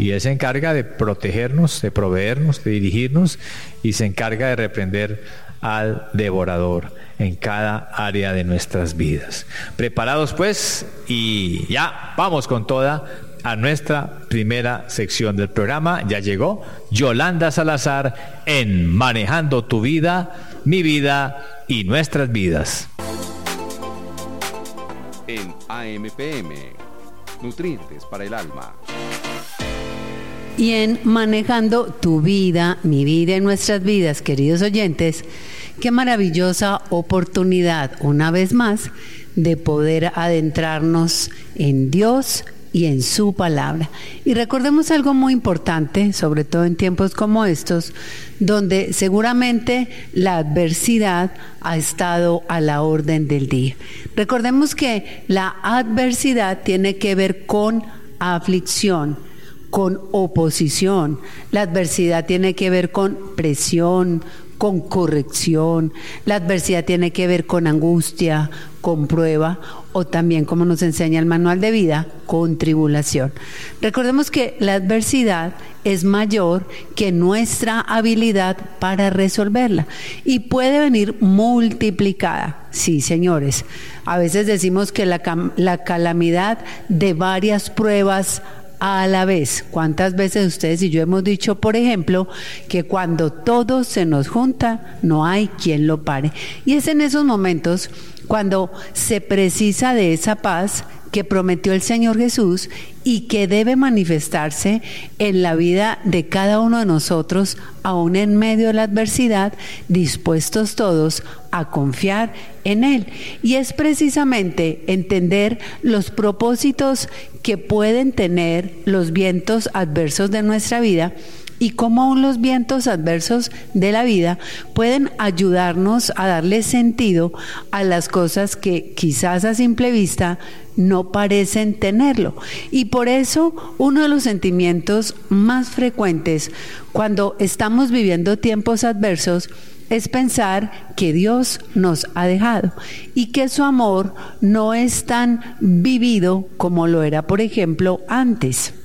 y Él se encarga de protegernos, de proveernos, de dirigirnos, y se encarga de reprender al devorador en cada área de nuestras vidas. Preparados pues, y ya vamos con toda a nuestra primera sección del programa. Ya llegó Yolanda Salazar en Manejando tu vida, mi vida y nuestras vidas. En AMPM, nutrientes para el alma. Y en Manejando tu vida, mi vida y nuestras vidas, queridos oyentes, qué maravillosa oportunidad, una vez más, de poder adentrarnos en Dios y en su palabra. Y recordemos algo muy importante, sobre todo en tiempos como estos, donde seguramente la adversidad ha estado a la orden del día. Recordemos que la adversidad tiene que ver con aflicción, con oposición. La adversidad tiene que ver con presión, con corrección. La adversidad tiene que ver con angustia, con prueba, o también, como nos enseña el manual de vida, con tribulación. Recordemos que la adversidad es mayor que nuestra habilidad para resolverla y puede venir multiplicada. Sí, señores, a veces decimos que la calamidad de varias pruebas a la vez. ¿Cuántas veces ustedes y yo hemos dicho, por ejemplo, que cuando todo se nos junta, no hay quien lo pare? Y es en esos momentos cuando se precisa de esa paz que prometió el Señor Jesús y que debe manifestarse en la vida de cada uno de nosotros, aún en medio de la adversidad, dispuestos todos a confiar en Él. Y es precisamente entender los propósitos que pueden tener los vientos adversos de nuestra vida y cómo aún los vientos adversos de la vida pueden ayudarnos a darle sentido a las cosas que quizás a simple vista no parecen tenerlo. Y por eso uno de los sentimientos más frecuentes cuando estamos viviendo tiempos adversos es pensar que Dios nos ha dejado y que su amor no es tan vivido como lo era, por ejemplo, antes.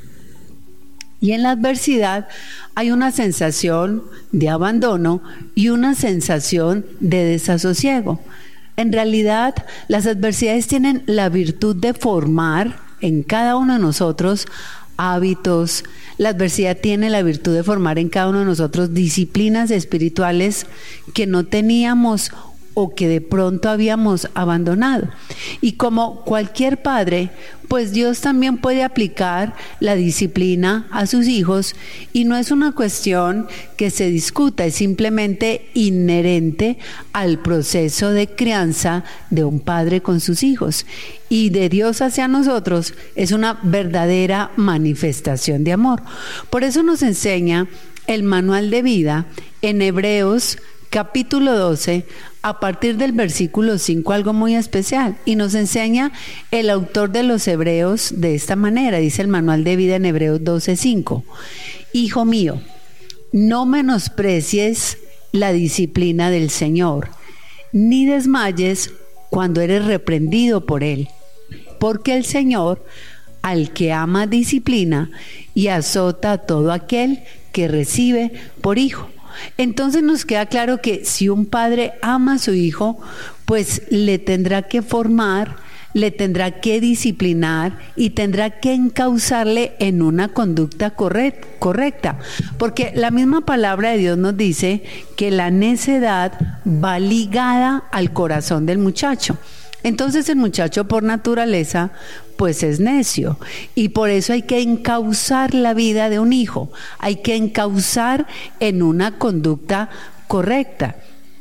Y en la adversidad hay una sensación de abandono y una sensación de desasosiego. En realidad, las adversidades tienen la virtud de formar en cada uno de nosotros hábitos. La adversidad tiene la virtud de formar en cada uno de nosotros disciplinas espirituales que no teníamos o que de pronto habíamos abandonado. Y como cualquier padre, pues Dios también puede aplicar la disciplina a sus hijos, y no es una cuestión que se discuta, es simplemente inherente al proceso de crianza de un padre con sus hijos. Y de Dios hacia nosotros es una verdadera manifestación de amor. Por eso nos enseña el manual de vida en Hebreos capítulo 12, a partir del versículo 5, algo muy especial, y nos enseña el autor de los Hebreos de esta manera. Dice el manual de vida en Hebreos 12:5: Hijo mío, no menosprecies la disciplina del Señor, ni desmayes cuando eres reprendido por Él, porque el Señor al que ama disciplina y azota a todo aquel que recibe por hijo. Entonces nos queda claro que si un padre ama a su hijo, pues le tendrá que formar, le tendrá que disciplinar y tendrá que encauzarle en una conducta correcta. Porque la misma palabra de Dios nos dice que la necedad va ligada al corazón del muchacho. Entonces el muchacho por naturaleza pues es necio, y por eso hay que encauzar la vida de un hijo, hay que encauzar en una conducta correcta.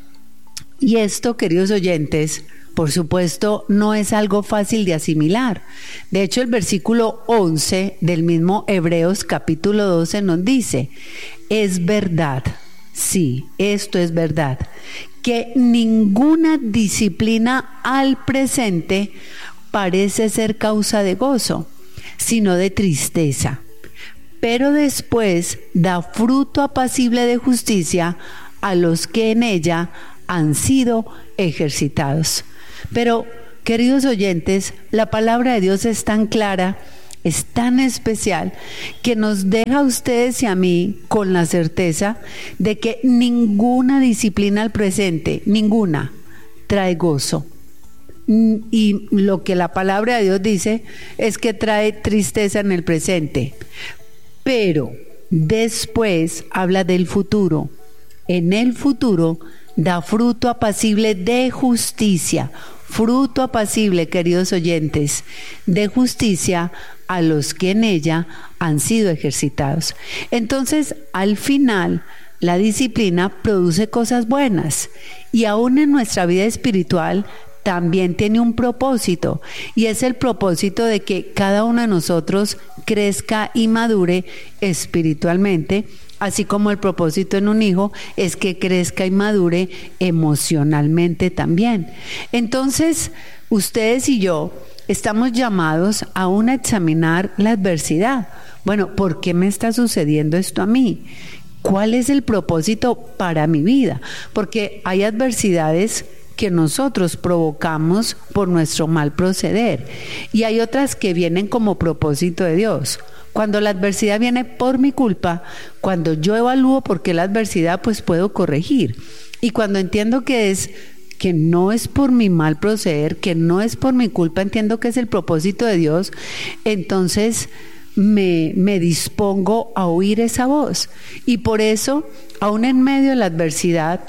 Y esto, queridos oyentes, por supuesto no es algo fácil de asimilar. De hecho, el versículo 11 del mismo Hebreos capítulo 12 nos dice: es verdad, sí, esto es verdad, que ninguna disciplina al presente parece ser causa de gozo, sino de tristeza, pero después da fruto apacible de justicia a los que en ella han sido ejercitados. Pero, queridos oyentes, la palabra de Dios es tan clara es tan especial que nos deja a ustedes y a mí con la certeza de que ninguna disciplina al presente, ninguna, trae gozo. Y lo que la palabra de Dios dice es que trae tristeza en el presente. Pero después habla del futuro. En el futuro da fruto apacible de justicia. Fruto apacible, queridos oyentes, de justicia a los que en ella han sido ejercitados. Entonces, al final, la disciplina produce cosas buenas y aún en nuestra vida espiritual también tiene un propósito, y es el propósito de que cada uno de nosotros crezca y madure espiritualmente, así como el propósito en un hijo es que crezca y madure emocionalmente también. Entonces, ustedes y yo estamos llamados aún a examinar la adversidad. Bueno, ¿por qué me está sucediendo esto a mí? ¿Cuál es el propósito para mi vida? Porque hay adversidades que nosotros provocamos por nuestro mal proceder, y hay otras que vienen como propósito de Dios. Cuando la adversidad viene por mi culpa, cuando yo evalúo por qué la adversidad, pues puedo corregir. Y cuando entiendo que no es por mi mal proceder, que no es por mi culpa, entiendo que es el propósito de Dios, entonces me dispongo a oír esa voz. Y por eso, aún en medio de la adversidad,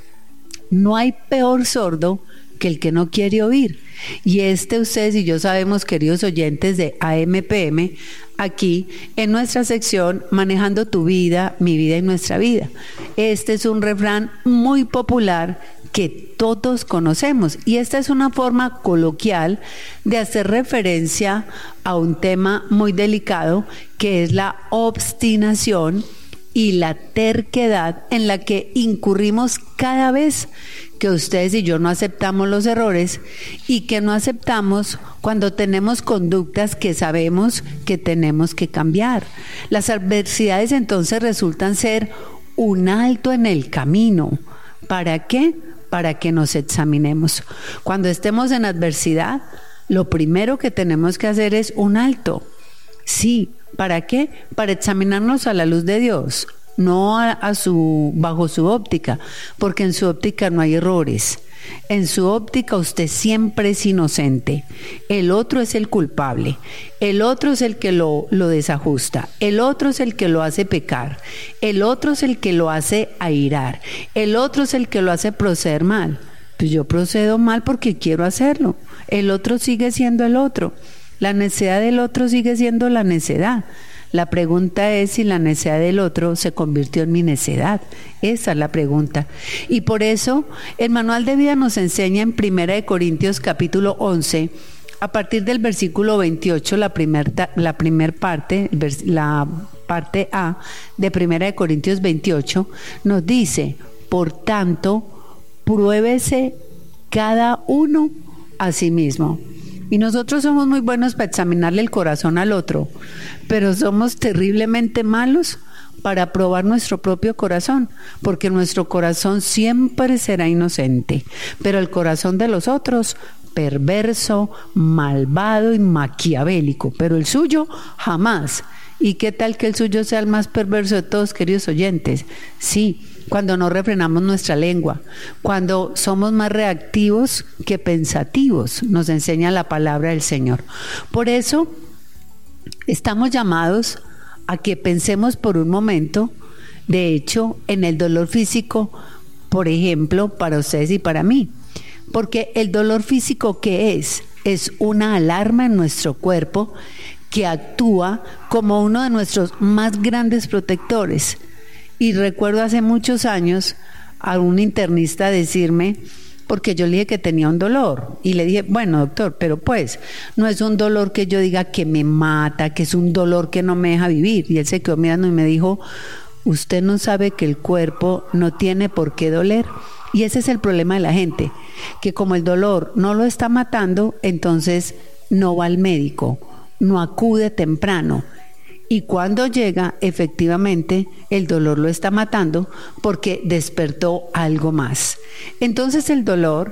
no hay peor sordo que el que no quiere oír. Y ustedes y yo sabemos, queridos oyentes de AMPM, aquí en nuestra sección Manejando tu vida, mi vida y nuestra vida. Este es un refrán muy popular que todos conocemos, y esta es una forma coloquial de hacer referencia a un tema muy delicado, que es la obstinación y la terquedad en la que incurrimos cada vez que ustedes y yo no aceptamos los errores, y que no aceptamos cuando tenemos conductas que sabemos que tenemos que cambiar. Las adversidades entonces resultan ser un alto en el camino. ¿Para qué? Para que nos examinemos. Cuando estemos en adversidad, lo primero que tenemos que hacer es un alto. Sí, ¿para qué? Para examinarnos a la luz de Dios, no bajo su óptica, porque en su óptica no hay errores. En su óptica usted siempre es inocente. El otro es el culpable. El otro es el que lo desajusta. El otro es el que lo hace pecar. El otro es el que lo hace airar. El otro es el que lo hace proceder mal. Pues yo procedo mal porque quiero hacerlo. El otro sigue siendo el otro. La necedad del otro sigue siendo la necedad. La pregunta es si la necedad del otro se convirtió en mi necedad. Esa es la pregunta. Y por eso el manual de vida nos enseña en 1 Corintios capítulo 11, a partir del versículo 28, la parte A de 1 Corintios 28, nos dice: por tanto, pruébese cada uno a sí mismo. Y nosotros somos muy buenos para examinarle el corazón al otro, pero somos terriblemente malos para probar nuestro propio corazón, porque nuestro corazón siempre será inocente, pero el corazón de los otros, perverso, malvado y maquiavélico, pero el suyo jamás. ¿Y qué tal que el suyo sea el más perverso de todos, queridos oyentes? Sí, cuando no refrenamos nuestra lengua, cuando somos más reactivos que pensativos, nos enseña la palabra del Señor. Por eso estamos llamados a que pensemos por un momento, de hecho, en el dolor físico, por ejemplo, para ustedes y para mí. Porque el dolor físico, ¿qué es? Es una alarma en nuestro cuerpo que actúa como uno de nuestros más grandes protectores. Y recuerdo hace muchos años a un internista decirme, porque yo le dije que tenía un dolor, y le dije, bueno, doctor, pero pues no es un dolor que yo diga que me mata, que es un dolor que no me deja vivir. Y él se quedó mirando y me dijo, usted no sabe que el cuerpo no tiene por qué doler. Y ese es el problema de la gente, que como el dolor no lo está matando, entonces no va al médico, no acude temprano. Y cuando llega, efectivamente, el dolor lo está matando porque despertó algo más. Entonces el dolor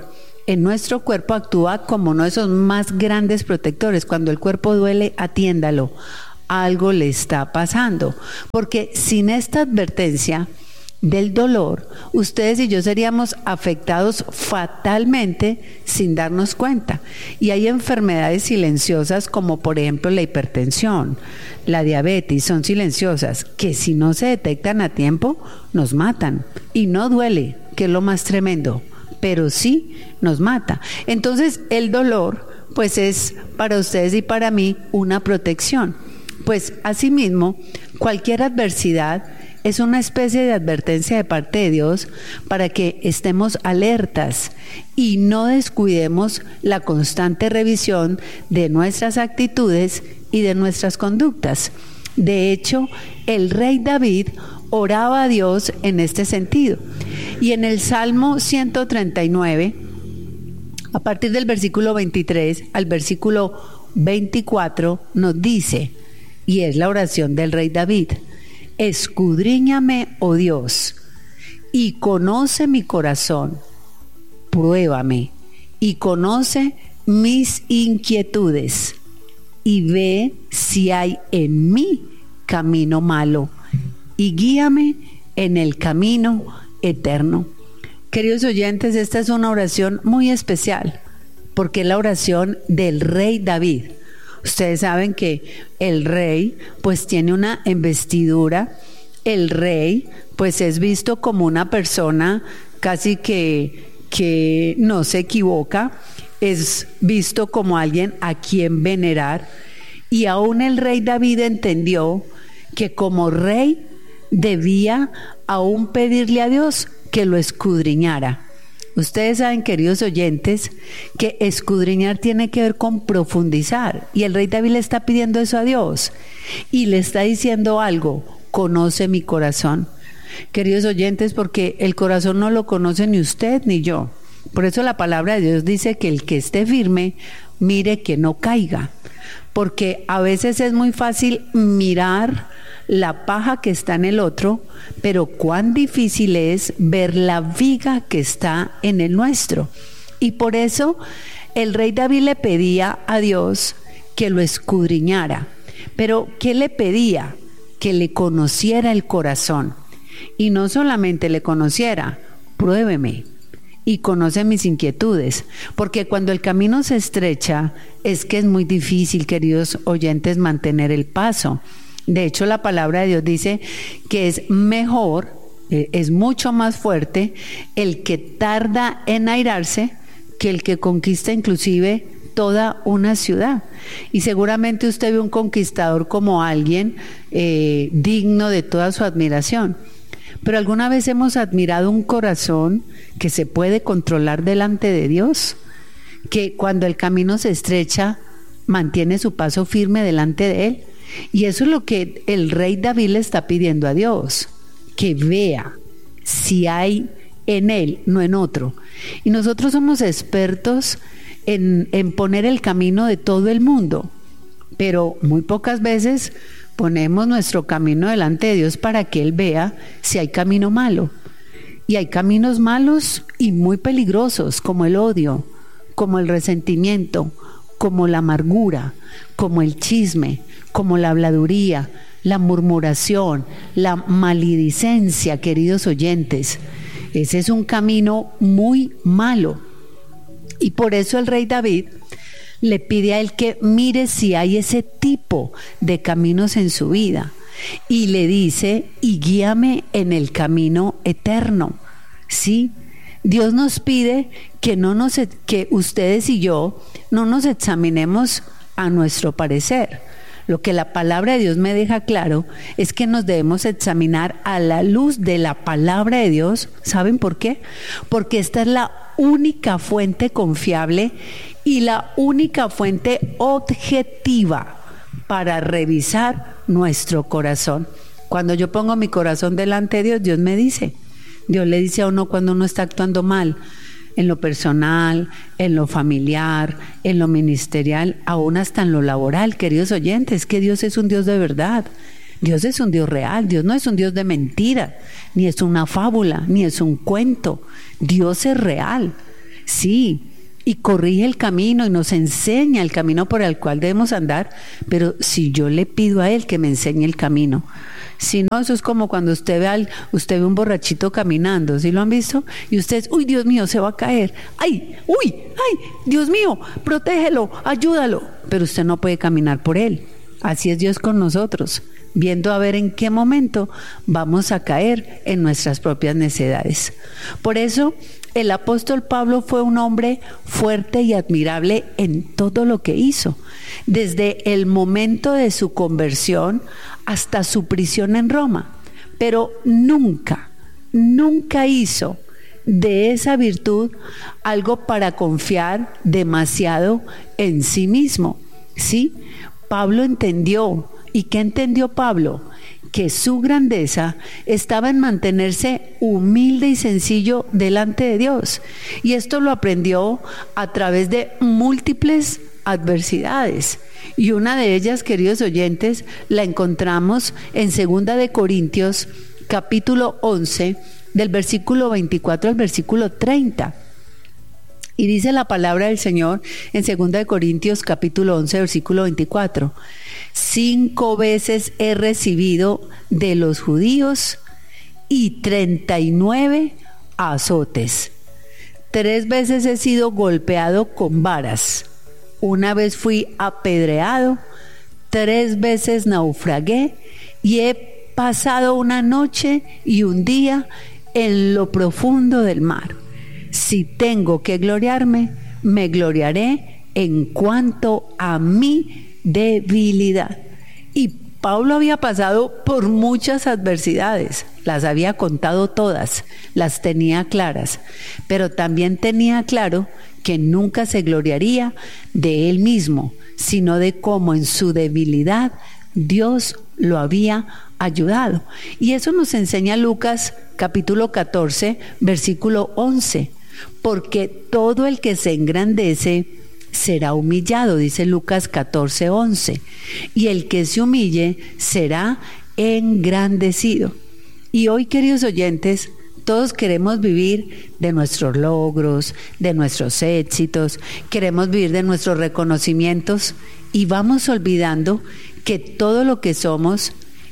en nuestro cuerpo actúa como uno de esos más grandes protectores. Cuando el cuerpo duele, atiéndalo. Algo le está pasando. Porque sin esta advertencia del dolor, ustedes y yo seríamos afectados fatalmente sin darnos cuenta. Y hay enfermedades silenciosas como por ejemplo la hipertensión, la diabetes, son silenciosas que si no se detectan a tiempo nos matan. Y no duele, que es lo más tremendo, pero sí nos mata. Entonces el dolor pues es para ustedes y para mí una protección. Pues asimismo, cualquier adversidad es una especie de advertencia de parte de Dios para que estemos alertas y no descuidemos la constante revisión de nuestras actitudes y de nuestras conductas. De hecho, el rey David oraba a Dios en este sentido. Y en el Salmo 139, a partir del versículo 23 al versículo 24, nos dice, y es la oración del rey David: escudriñame, oh Dios, y conoce mi corazón, pruébame, y conoce mis inquietudes, y ve si hay en mí camino malo, y guíame en el camino eterno. Queridos oyentes, esta es una oración muy especial, porque es la oración del rey David. Ustedes saben que el rey pues tiene una investidura, el rey pues es visto como una persona casi que no se equivoca, es visto como alguien a quien venerar, y aún el rey David entendió que como rey debía aún pedirle a Dios que lo escudriñara. Ustedes saben, queridos oyentes, que escudriñar tiene que ver con profundizar, y el rey David le está pidiendo eso a Dios y le está diciendo algo: conoce mi corazón. Queridos oyentes, porque el corazón no lo conoce ni usted ni yo. Por eso la palabra de Dios dice que el que esté firme, mire que no caiga, porque a veces es muy fácil mirar la paja que está en el otro, pero cuán difícil es ver la viga que está en el nuestro. Y por eso el rey David le pedía a Dios que lo escudriñara. Pero ¿qué le pedía? Que le conociera el corazón. Y no solamente le conociera, pruébeme y conoce mis inquietudes, porque cuando el camino se estrecha es que es muy difícil, queridos oyentes, mantener el paso. De hecho, la palabra de Dios dice que es mejor, es mucho más fuerte el que tarda en airarse que el que conquista inclusive toda una ciudad. Y seguramente usted ve un conquistador como alguien digno de toda su admiración. Pero ¿alguna vez hemos admirado un corazón que se puede controlar delante de Dios? Que cuando el camino se estrecha, mantiene su paso firme delante de Él. Y eso es lo que el rey David le está pidiendo a Dios, que vea si hay en él, no en otro. Y nosotros somos expertos en poner el camino de todo el mundo, pero muy pocas veces ponemos nuestro camino delante de Dios para que Él vea si hay camino malo. Y hay caminos malos y muy peligrosos, como el odio, como el resentimiento, como la amargura, como el chisme, como la habladuría, la murmuración, la maledicencia, queridos oyentes. Ese es un camino muy malo. Y por eso el rey David le pide a él que mire si hay ese tipo de caminos en su vida. Y le dice: y guíame en el camino eterno. ¿Sí? Dios nos pide que ustedes y yo no nos examinemos a nuestro parecer. Lo que la palabra de Dios me deja claro es que nos debemos examinar a la luz de la palabra de Dios. ¿Saben por qué? Porque esta es la única fuente confiable y la única fuente objetiva para revisar nuestro corazón. Cuando yo pongo mi corazón delante de Dios, Dios me dice. Dios le dice a uno cuando uno está actuando mal, en lo personal, en lo familiar, en lo ministerial, aún hasta en lo laboral. Queridos oyentes, que Dios es un Dios de verdad. Dios es un Dios real. Dios no es un Dios de mentira, ni es una fábula, ni es un cuento. Dios es real. Sí, y corrige el camino y nos enseña el camino por el cual debemos andar, pero si yo le pido a Él que me enseñe el camino. Si no, eso es como cuando usted ve un borrachito caminando, ¿sí lo han visto? Y usted, uy, Dios mío, se va a caer, ay, Dios mío, protégelo, ayúdalo, pero usted no puede caminar por él. Así es Dios con nosotros, viendo a ver en qué momento vamos a caer en nuestras propias necedades. Por eso, el apóstol Pablo fue un hombre fuerte y admirable en todo lo que hizo, desde el momento de su conversión hasta su prisión en Roma, pero nunca hizo de esa virtud algo para confiar demasiado en sí mismo. ¿Sí? Pablo entendió. ¿Y qué entendió Pablo? Que su grandeza estaba en mantenerse humilde y sencillo delante de Dios. Y esto lo aprendió a través de múltiples adversidades. Y una de ellas, queridos oyentes, la encontramos en 2 de Corintios, capítulo 11, del versículo 24 al versículo 30. Y dice la palabra del Señor en 2 de Corintios capítulo 11, versículo 24. 5 veces he recibido de los judíos y 39 azotes. 3 veces he sido golpeado con varas. 1 vez fui apedreado. 3 veces naufragué y he pasado una noche y un día en lo profundo del mar. Si tengo que gloriarme, me gloriaré en cuanto a mi debilidad. Y Pablo había pasado por muchas adversidades, las había contado todas, las tenía claras, pero también tenía claro que nunca se gloriaría de él mismo, sino de cómo en su debilidad Dios lo había ayudado. Y eso nos enseña Lucas capítulo 14, versículo 11. Porque todo el que se engrandece será humillado, dice Lucas 14, 11. Y el que se humille será engrandecido. Y hoy, queridos oyentes, todos queremos vivir de nuestros logros, de nuestros éxitos, queremos vivir de nuestros reconocimientos y vamos olvidando que todo lo que somos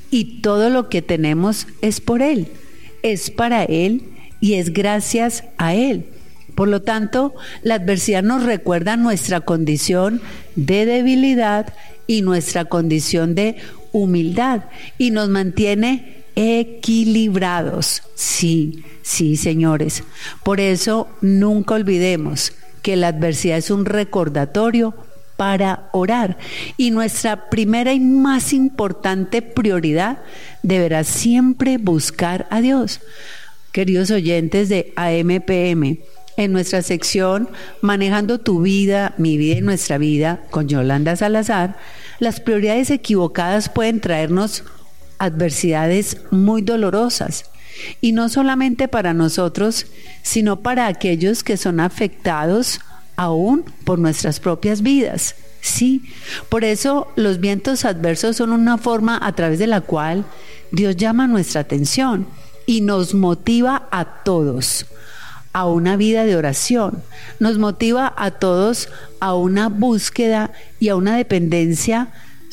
y todo lo que tenemos es por Él, es para Él y es gracias a Él. Por lo tanto, la adversidad nos recuerda nuestra condición de debilidad y nuestra condición de humildad y nos mantiene equilibrados. Sí, señores. Por eso nunca olvidemos que la adversidad es un recordatorio para orar y nuestra primera y más importante prioridad deberá siempre buscar a Dios. Queridos oyentes de AMPM, en nuestra sección Manejando tu vida, mi vida y nuestra vida con Yolanda Salazar, las prioridades equivocadas pueden traernos adversidades muy dolorosas y no solamente para nosotros, sino para aquellos que son afectados aún por nuestras propias vidas. Sí, por eso los vientos adversos son una forma a través de la cual Dios llama nuestra atención y nos motiva a todos a una vida de oración, nos motiva a todos a una búsqueda y a una dependencia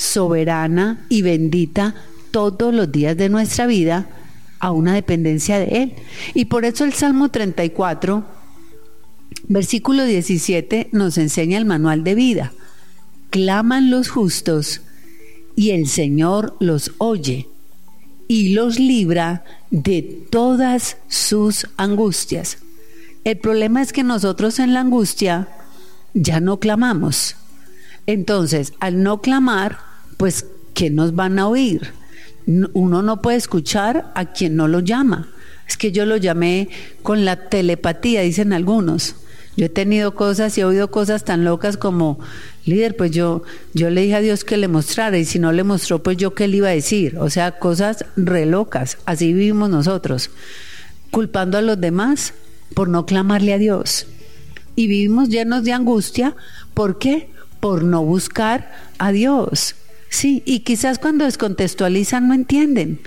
soberana y bendita todos los días de nuestra vida, a una dependencia de Él. Y por eso el Salmo 34, versículo 17, nos enseña el manual de vida. Claman los justos y el Señor los oye y los libra de todas sus angustias. El problema es que nosotros en la angustia ya no clamamos. Entonces, al no clamar, pues, ¿qué nos van a oír? Uno no puede escuchar a quien no lo llama. Es que yo lo llamé con la telepatía, dicen algunos. Yo he tenido cosas y he oído cosas tan locas como, líder, pues yo le dije a Dios que le mostrara y si no le mostró, pues yo qué le iba a decir. O sea, cosas re locas. Así vivimos nosotros, culpando a los demás por no clamarle a Dios. Y vivimos llenos de angustia. ¿Por qué? Por no buscar a Dios. Sí, y quizás cuando descontextualizan no entienden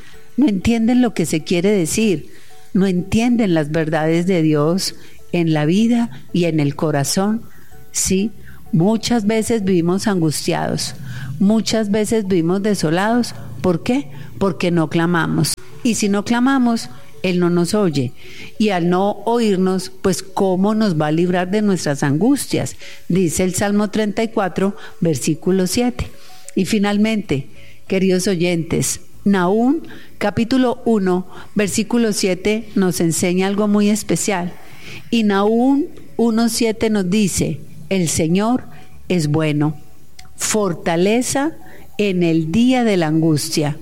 lo que se quiere decir, no entienden las verdades de Dios en la vida y en el corazón Sí, muchas veces vivimos angustiados, muchas veces vivimos desolados. ¿Por qué? Porque no clamamos. Y si no clamamos, Él no nos oye. Y al no oírnos, pues ¿cómo nos va a librar de nuestras angustias? Dice el Salmo 34, versículo 7. Y finalmente, queridos oyentes, Nahum, capítulo 1, versículo 7, nos enseña algo muy especial. Y Nahum 1:7 nos dice: el Señor es bueno, fortaleza en el día de la angustia,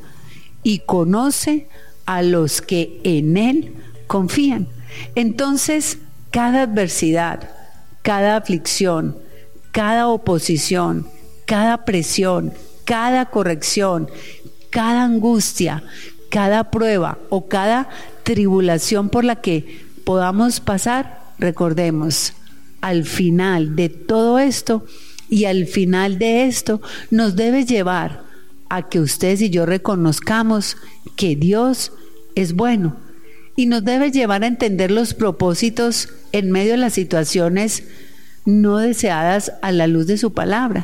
y conoce a los que en Él confían. Entonces, cada adversidad, cada aflicción, cada oposición, cada presión, cada corrección, cada angustia, cada prueba o cada tribulación por la que podamos pasar, recordemos, al final de todo esto y al final de esto nos debe llevar a que ustedes y yo reconozcamos que Dios es bueno, y nos debe llevar a entender los propósitos en medio de las situaciones no deseadas a la luz de su palabra.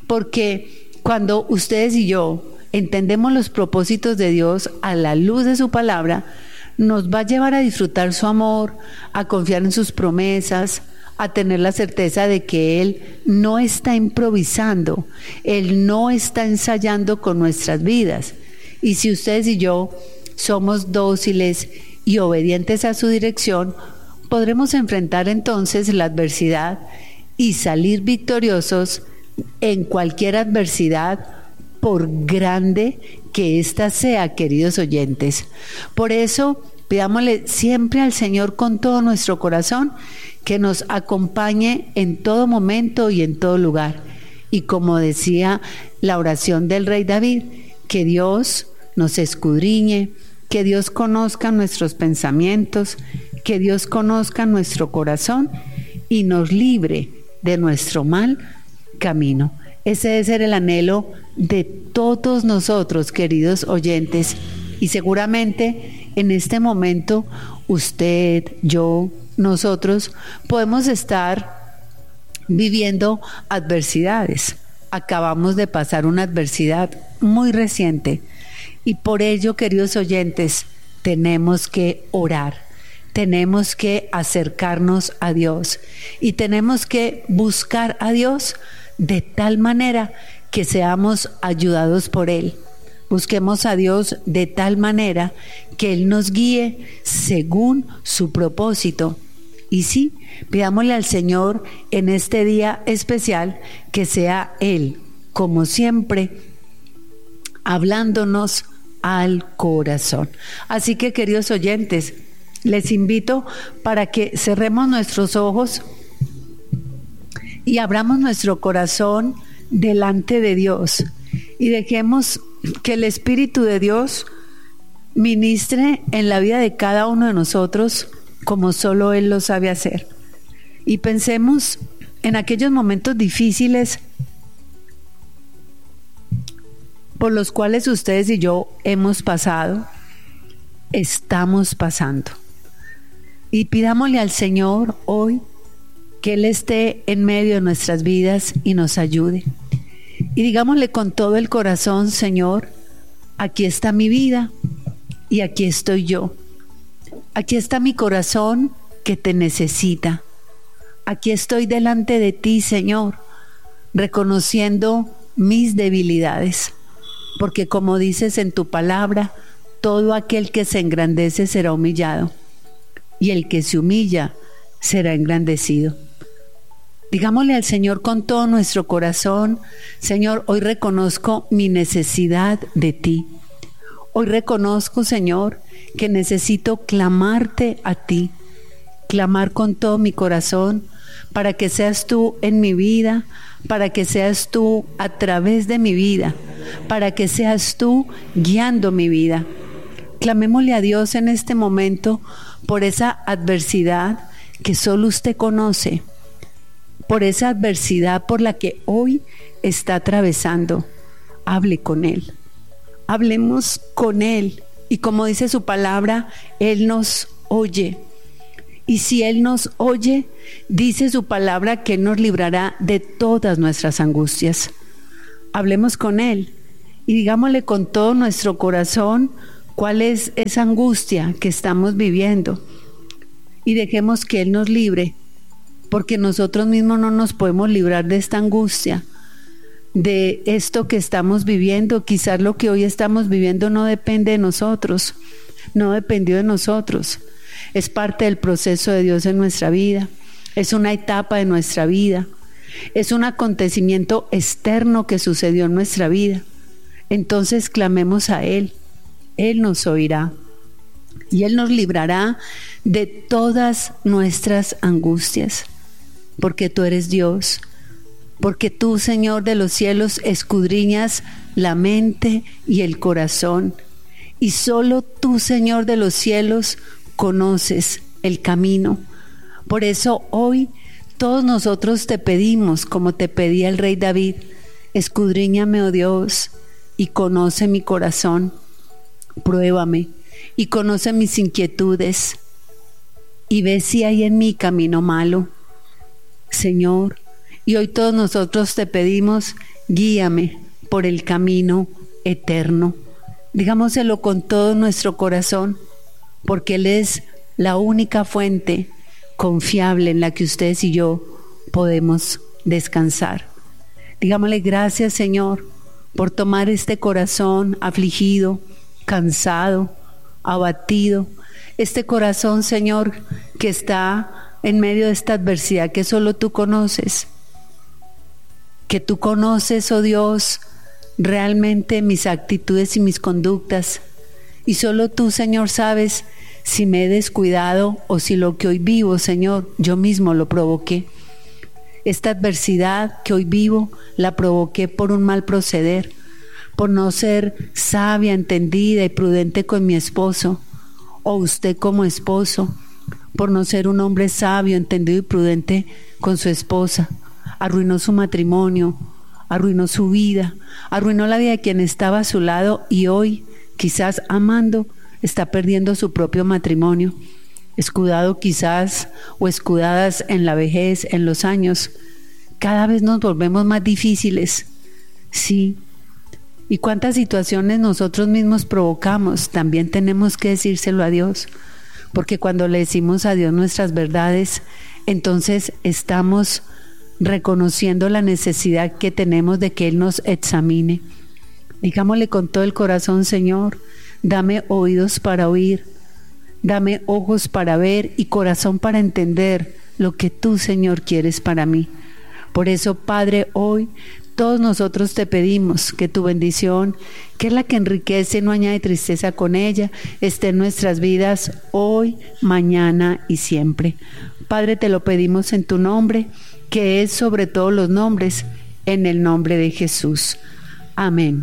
Porque cuando ustedes y yo entendemos los propósitos de Dios a la luz de su palabra, nos va a llevar a disfrutar su amor, a confiar en sus promesas, a tener la certeza de que Él no está improvisando, Él no está ensayando con nuestras vidas. Y si ustedes y yo somos dóciles y obedientes a su dirección, podremos enfrentar entonces la adversidad y salir victoriosos en cualquier adversidad, por grande que ésta sea, queridos oyentes. Por eso, pidámosle siempre al Señor con todo nuestro corazón que nos acompañe en todo momento y en todo lugar. Y como decía la oración del rey David, que Dios nos escudriñe, que Dios conozca nuestros pensamientos, que Dios conozca nuestro corazón y nos libre de nuestro mal camino. Ese debe ser el anhelo de todos nosotros, queridos oyentes, y seguramente en este momento usted, yo, nosotros podemos estar viviendo adversidades. Acabamos de pasar una adversidad muy reciente y por ello, queridos oyentes, tenemos que orar, tenemos que acercarnos a Dios y tenemos que buscar a Dios de tal manera que seamos ayudados por Él. Busquemos a Dios de tal manera que Él nos guíe según su propósito. Y sí, pidámosle al Señor en este día especial que sea Él, como siempre, hablándonos al corazón. Así que, queridos oyentes, les invito para que cerremos nuestros ojos y abramos nuestro corazón delante de Dios y dejemos que el Espíritu de Dios ministre en la vida de cada uno de nosotros como solo Él lo sabe hacer. Y pensemos en aquellos momentos difíciles por los cuales ustedes y yo hemos pasado, estamos pasando. Y pidámosle al Señor hoy que Él esté en medio de nuestras vidas y nos ayude. Y digámosle con todo el corazón: Señor, aquí está mi vida y aquí estoy yo. Aquí está mi corazón que te necesita. Aquí estoy delante de ti, Señor, reconociendo mis debilidades. Porque como dices en tu palabra, todo aquel que se engrandece será humillado, y el que se humilla será engrandecido. Digámosle al Señor con todo nuestro corazón: Señor, hoy reconozco mi necesidad de ti. Hoy reconozco, Señor, que necesito clamarte a ti, clamar con todo mi corazón para que seas tú en mi vida, para que seas tú a través de mi vida, para que seas tú guiando mi vida. Clamémosle a Dios en este momento por esa adversidad que solo usted conoce, por esa adversidad por la que hoy está atravesando. Hable con Él, hablemos con Él, y como dice su palabra, Él nos oye. Y si Él nos oye, dice su palabra que Él nos librará de todas nuestras angustias. Hablemos con Él y digámosle con todo nuestro corazón cuál es esa angustia que estamos viviendo. Y dejemos que Él nos libre, porque nosotros mismos no nos podemos librar de esta angustia, de esto que estamos viviendo. Quizás lo que hoy estamos viviendo no depende de nosotros, no dependió de nosotros. Es parte del proceso de Dios en nuestra vida, es una etapa de nuestra vida, es un acontecimiento externo que sucedió en nuestra vida. Entonces clamemos a Él, Él nos oirá y Él nos librará de todas nuestras angustias, porque tú eres Dios, porque tú, Señor de los cielos, escudriñas la mente y el corazón, y solo tú, Señor de los cielos, conoces el camino. Por eso hoy todos nosotros te pedimos, como te pedía el rey David: escudriñame, oh Dios, y conoce mi corazón, pruébame y conoce mis inquietudes, y ve si hay en mí camino malo, Señor. Y hoy todos nosotros te pedimos: guíame por el camino eterno. Digámoselo con todo nuestro corazón, porque Él es la única fuente confiable en la que ustedes y yo podemos descansar. Digámosle: gracias, Señor, por tomar este corazón afligido, cansado, abatido, este corazón, Señor, que está en medio de esta adversidad que solo tú conoces, que tú conoces, oh Dios, realmente mis actitudes y mis conductas. Y solo tú, Señor, sabes si me he descuidado o si lo que hoy vivo, Señor, yo mismo lo provoqué. Esta adversidad que hoy vivo la provoqué por un mal proceder, por no ser sabia, entendida y prudente con mi esposo, o usted como esposo, por no ser un hombre sabio, entendido y prudente con su esposa. Arruinó su matrimonio, arruinó su vida, arruinó la vida de quien estaba a su lado, y hoy, quizás amando, está perdiendo su propio matrimonio, escudado quizás o escudadas en la vejez, en los años. Cada vez nos volvemos más difíciles, sí. ¿Y cuántas situaciones nosotros mismos provocamos? También tenemos que decírselo a Dios, porque cuando le decimos a Dios nuestras verdades, entonces estamos reconociendo la necesidad que tenemos de que Él nos examine. Digámosle con todo el corazón: Señor, dame oídos para oír, dame ojos para ver y corazón para entender lo que tú, Señor, quieres para mí. Por eso, Padre, hoy todos nosotros te pedimos que tu bendición, que es la que enriquece y no añade tristeza con ella, esté en nuestras vidas hoy, mañana y siempre. Padre, te lo pedimos en tu nombre, que es sobre todos los nombres, en el nombre de Jesús. Amén.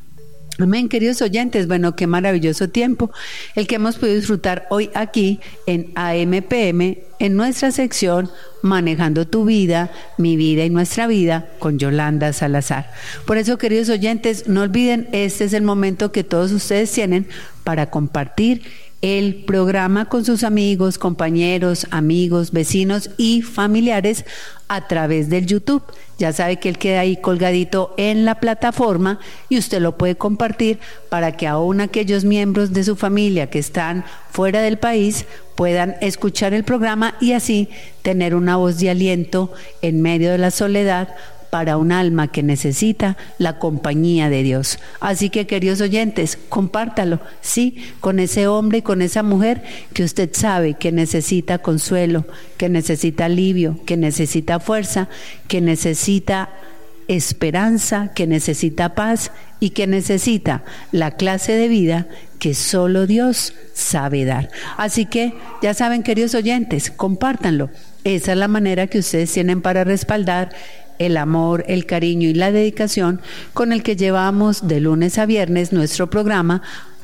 Amén, queridos oyentes. Bueno, qué maravilloso tiempo el que hemos podido disfrutar hoy aquí en AMPM, en nuestra sección Manejando tu vida, mi vida y nuestra vida, con Yolanda Salazar. Por eso, queridos oyentes, no olviden, este es el momento que todos ustedes tienen para compartir el programa con sus amigos, compañeros, amigos, vecinos y familiares a través del YouTube. Ya sabe que él queda ahí colgadito en la plataforma y usted lo puede compartir para que aún aquellos miembros de su familia que están fuera del país puedan escuchar el programa y así tener una voz de aliento en medio de la soledad para un alma que necesita la compañía de Dios. Así que, queridos oyentes, compártalo, sí, con ese hombre y con esa mujer que usted sabe que necesita consuelo, que necesita alivio, que necesita fuerza, que necesita esperanza, que necesita paz y que necesita la clase de vida que solo Dios sabe dar. Así que, ya saben, queridos oyentes, compártanlo. Esa es la manera que ustedes tienen para respaldar el amor, el cariño y la dedicación con el que llevamos de lunes a viernes nuestro programa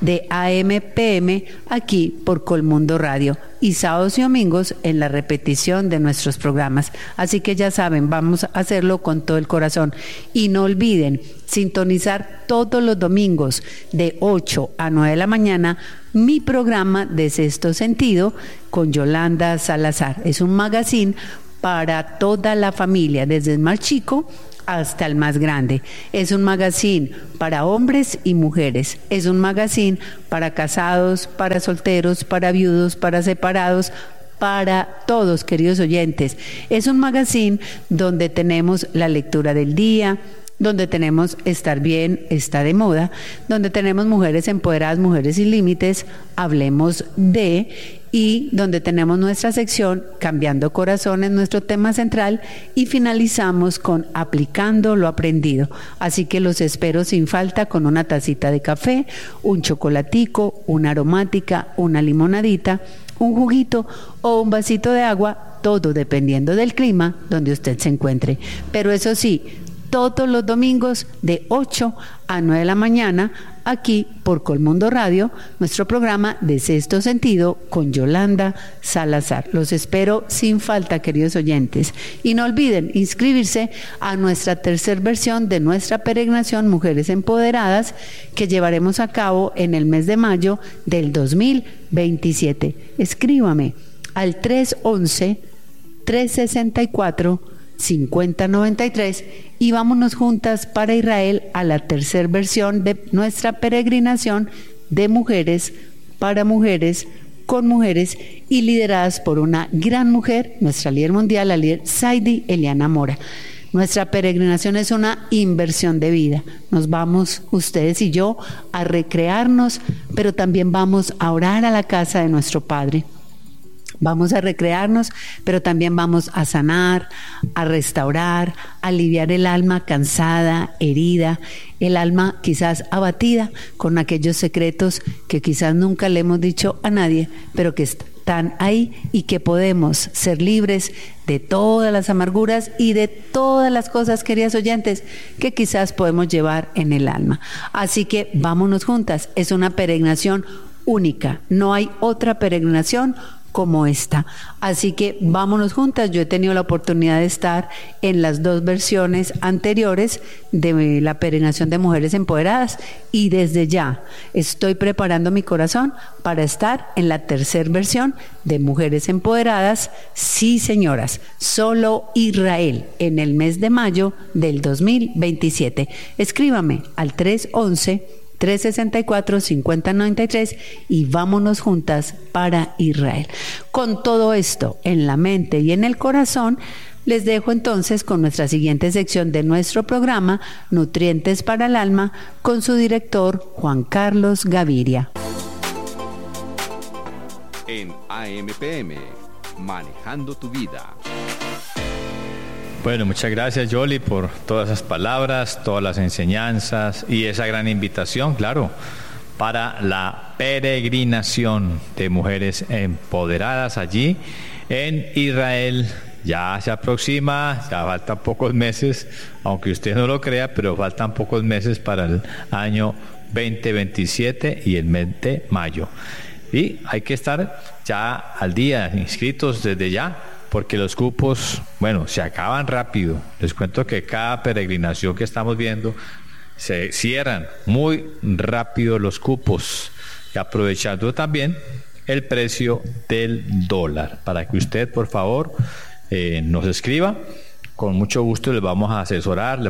de AM/PM aquí por Colmundo Radio y sábados y domingos en la repetición de nuestros programas. Así que ya saben, vamos a hacerlo con todo el corazón y no olviden sintonizar todos los domingos de 8 a 9 de la mañana mi programa de Sexto Sentido con Yolanda Salazar. Es un magazine para toda la familia, desde el más chico hasta el más grande. Es un magazine para hombres y mujeres. Es un magazine para casados, para solteros, para viudos, para separados, para todos, queridos oyentes. Es un magazine donde tenemos la lectura del día, donde tenemos Estar Bien, Está de Moda, donde tenemos Mujeres Empoderadas, Mujeres Sin Límites, Hablemos de, y donde tenemos nuestra sección Cambiando Corazones, nuestro tema central, y finalizamos con Aplicando lo Aprendido. Así que los espero sin falta con una tacita de café, un chocolatico, una aromática, una limonadita, un juguito o un vasito de agua, todo dependiendo del clima donde usted se encuentre. Pero eso sí, todos los domingos de 8 a 9 de la mañana, aquí por Colmundo Radio, nuestro programa de Sexto Sentido con Yolanda Salazar. Los espero sin falta, queridos oyentes. Y no olviden inscribirse a nuestra tercera versión de nuestra peregrinación Mujeres Empoderadas, que llevaremos a cabo en el mes de mayo del 2027. Escríbame al 311-364-5093 y vámonos juntas para Israel a la tercera versión de nuestra peregrinación de mujeres para mujeres, con mujeres y lideradas por una gran mujer, nuestra líder mundial, la líder Saidi Eliana Mora. Nuestra peregrinación es una inversión de vida. Nos vamos, ustedes y yo, a recrearnos, pero también vamos a orar a la casa de nuestro Padre. Vamos a recrearnos, pero también vamos a sanar, a restaurar, a aliviar el alma cansada, herida, el alma quizás abatida con aquellos secretos que quizás nunca le hemos dicho a nadie, pero que están ahí y que podemos ser libres de todas las amarguras y de todas las cosas, queridas oyentes, que quizás podemos llevar en el alma. Así que vámonos juntas, es una peregrinación única, no hay otra peregrinación como esta. Así que vámonos juntas. Yo he tenido la oportunidad de estar en las dos versiones anteriores de la peregrinación de Mujeres Empoderadas y desde ya estoy preparando mi corazón para estar en la tercera versión de Mujeres Empoderadas. Sí, señoras, solo Israel en el mes de mayo del 2027. Escríbame al 311-364-5093 y vámonos juntas para Israel. Con todo esto en la mente y en el corazón, les dejo entonces con nuestra siguiente sección de nuestro programa, Nutrientes para el Alma, con su director Juan Carlos Gaviria. En AM/PM, Manejando tu Vida. Bueno, muchas gracias, Yoli, por todas esas palabras, todas las enseñanzas y esa gran invitación, claro, para la peregrinación de Mujeres Empoderadas allí en Israel. Ya se aproxima, ya faltan pocos meses, aunque usted no lo crea, pero faltan pocos meses para el año 2027 y el mes de mayo. Y hay que estar ya al día, inscritos desde ya, porque los cupos, bueno, se acaban rápido. Les cuento que cada peregrinación que estamos viendo, se cierran muy rápido los cupos, y aprovechando también el precio del dólar. Para que usted, por favor, nos escriba, con mucho gusto les vamos a asesorar,